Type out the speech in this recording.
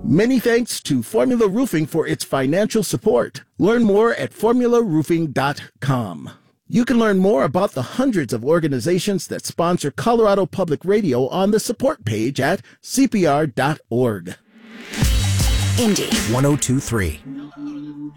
Many thanks to Formula Roofing for its financial support. Learn more at formularoofing.com. You can learn more about the hundreds of organizations that sponsor Colorado Public Radio on the support page at cpr.org. Indy 102.3.